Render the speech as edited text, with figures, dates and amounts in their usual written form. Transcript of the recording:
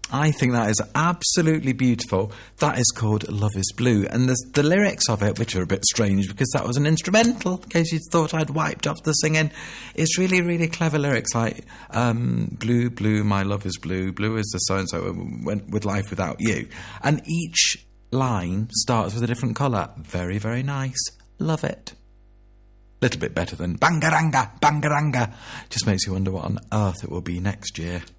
I think that is absolutely beautiful. That is called Love is Blue. And the lyrics of it, which are a bit strange because that was an instrumental, in case you thought I'd wiped off the singing, is really, really clever lyrics like, blue, blue, my love is blue. Blue is the so-and-so with life without you. And each line starts with a different colour. Very, very nice. Love it. Little bit better than bangaranga, bangaranga. Just makes you wonder what on earth it will be next year.